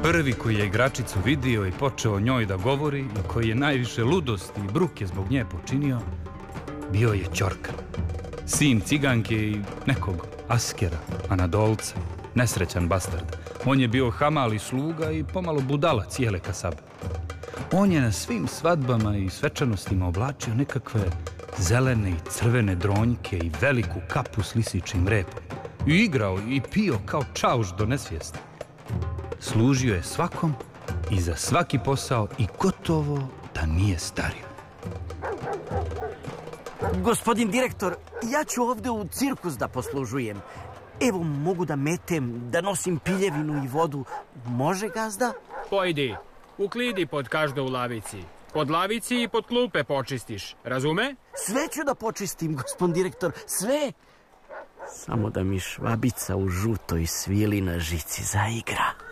Prvi koji je igračicu vidio i počeo njoj da govori i koji je najviše ludosti i bruke zbog nje počinio, bio je Ćorkan, sin ciganke i nekog askera, Anadolca, nesrećan bastard. On je bio hamal i sluga i pomalo budala cijele kasabe. On je na svim svadbama i svečanostima oblačio nekakve zelene i crvene dronjke i veliku kapu s lisičim repom. I igrao i pio kao čauš do nesvijesti. Služio je svakom i za svaki posao i gotovo da nije stario. Gospodin direktor, ja ću ovde u cirkus da poslužujem. Evo, mogu da metem, da nosim piljevinu i vodu. Može, gazda? Pojdi, uklidi pod každa u lavici. Pod lavici i pod klupe počistiš, razume? Sve ću da počistim, gospodin direktor, sve. Samo da mi švabica u žutoj svili na žici zaigra.